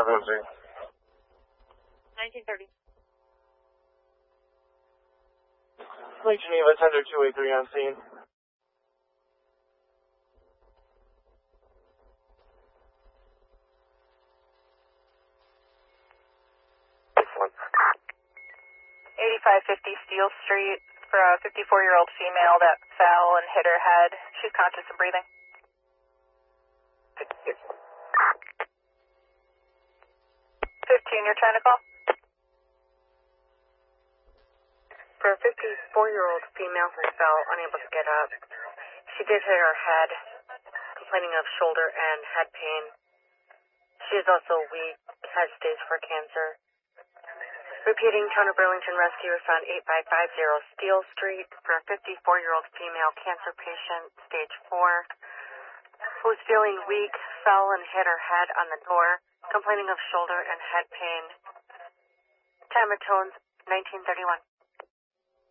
emergency. 1930. Lake Geneva, tender 283 on scene. One. 8550 Steel Street for a 54-year-old female that fell and hit her head. She's conscious and breathing. 15, you're trying to call? For a 54-year-old female who fell, unable to get up, she did hit her head, complaining of shoulder and head pain. She is also weak, has stage 4 cancer. Repeating, Town of Burlington rescuers found 8550 Steel Street for a 54-year-old female cancer patient, stage 4, who was feeling weak, fell and hit her head on the door, complaining of shoulder and head pain. Time of tones, 1931.